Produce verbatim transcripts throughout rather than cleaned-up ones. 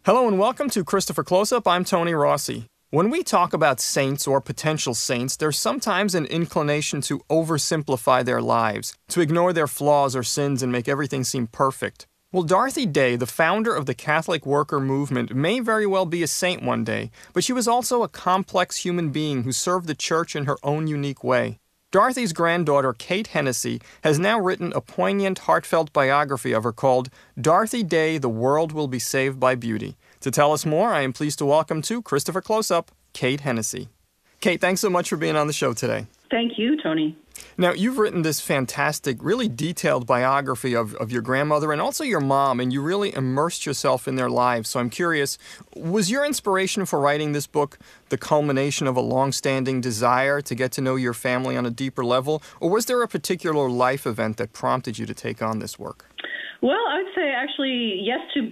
Hello and welcome to Christopher Close-Up. I'm Tony Rossi. When we talk about saints or potential saints, there's sometimes an inclination to oversimplify their lives, to ignore their flaws or sins and make everything seem perfect. Well, Dorothy Day, the founder of the Catholic worker movement, may very well be a saint one day, but she was also a complex human being who served the church in her own unique way. Dorothy's granddaughter, Kate Hennessy, has now written a poignant, heartfelt biography of her called Dorothy Day, The World Will Be Saved by Beauty. To tell us more, I am pleased to welcome to Christopher Close-Up, Kate Hennessy. Kate, thanks so much for being on the show today. Thank you, Tony. Now, you've written this fantastic, really detailed biography of, of your grandmother and also your mom, and you really immersed yourself in their lives. So I'm curious, was your inspiration for writing this book the culmination of a long-standing desire to get to know your family on a deeper level, or was there a particular life event that prompted you to take on this work? Well, I would say actually yes to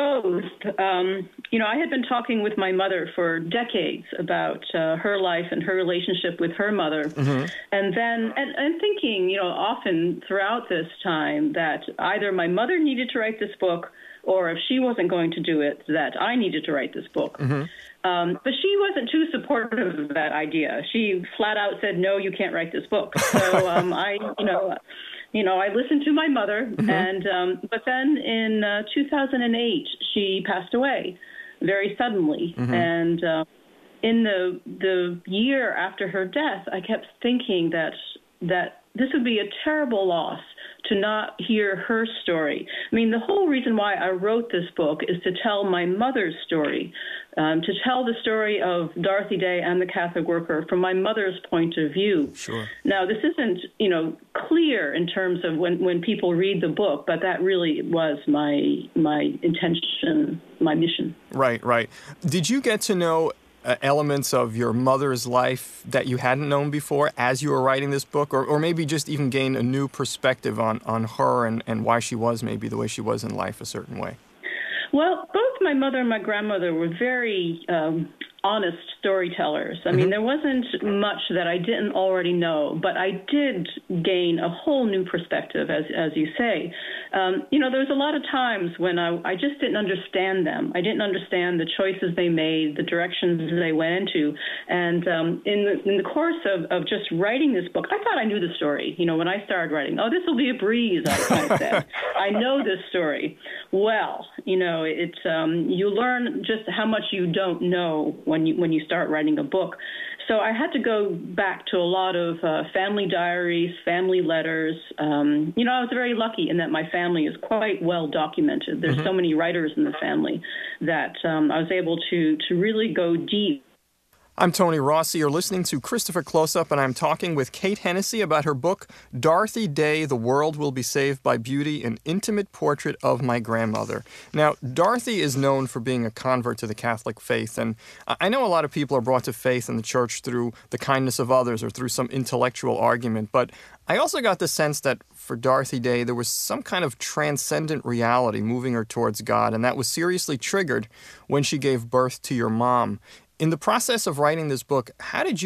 both. Um, you know, I had been talking with my mother for decades about uh, her life and her relationship with her mother. Mm-hmm. And then, and, and thinking, you know, often throughout this time that either my mother needed to write this book or if she wasn't going to do it, that I needed to write this book. Mm-hmm. Um, but she wasn't too supportive of that idea. She flat out said, no, you can't write this book. So um, I, you know... You know, I listened to my mother, mm-hmm. and um, but then in uh, two thousand eight, she passed away very suddenly. Mm-hmm. And uh, in the the year after her death, I kept thinking that that this would be a terrible loss to not hear her story. I mean, the whole reason why I wrote this book is to tell my mother's story, um, to tell the story of Dorothy Day and the Catholic worker from my mother's point of view. Sure. Now, this isn't, you know, clear in terms of when, when people read the book, but that really was my my intention, my mission. Right, right. Did you get to know Uh, elements of your mother's life that you hadn't known before as you were writing this book, or, or maybe just even gain a new perspective on, on her and, and why she was maybe the way she was in life a certain way? Well, both my mother and my grandmother were very um, honest storytellers. I mm-hmm. mean, there wasn't much that I didn't already know, but I did gain a whole new perspective, as as you say. Um, you know, there was a lot of times when I, I just didn't understand them. I didn't understand the choices they made, the directions they went into. And um, in, the, in the course of, of just writing this book, I thought I knew the story. You know, when I started writing, oh, this will be a breeze, I, I said. I know this story. Well, you know, it's um, you learn just how much you don't know when you when you start writing a book. So I had to go back to a lot of uh, family diaries, family letters. Um, you know, I was very lucky in that my family is quite well documented. There's mm-hmm. so many writers in the family that um, I was able to to really go deep. I'm Tony Rossi. You're listening to Christopher Close-Up, and I'm talking with Kate Hennessy about her book, Dorothy Day, The World Will Be Saved by Beauty, An Intimate Portrait of My Grandmother. Now, Dorothy is known for being a convert to the Catholic faith, and I know a lot of people are brought to faith in the church through the kindness of others or through some intellectual argument, but I also got the sense that for Dorothy Day, there was some kind of transcendent reality moving her towards God, and that was seriously triggered when she gave birth to your mom. In the process of writing this book, how did you